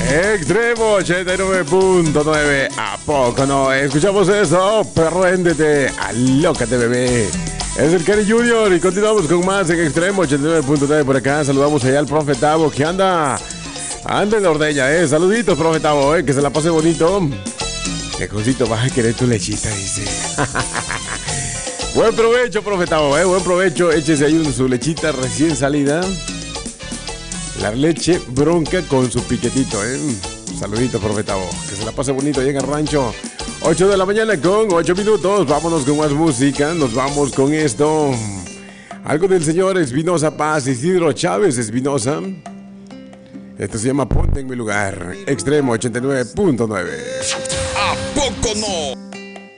Extremo 89.9. ¿A poco no? Escuchamos eso. Perréndete. Alócate, bebé. Es el Kenny Junior y continuamos con más en Extremo 89.9 por acá. Saludamos allá al Profe Tavo que anda en la ordeña, Saluditos, Profe Tavo, que se la pase bonito. Mejorcito, vas a querer tu lechita, dice. Buen provecho, Profe Tavo, buen provecho. Échese ahí su lechita recién salida. La leche bronca con su piquetito, Saluditos, Profe Tavo. Que se la pase bonito ahí en el rancho. 8 de la mañana con 8 minutos. Vámonos con más música. Nos vamos con esto. Algo del señor Espinosa Paz, Isidro Chávez Espinosa. Esto se llama Ponte en mi lugar. Extremo 89.9. ¿A poco no?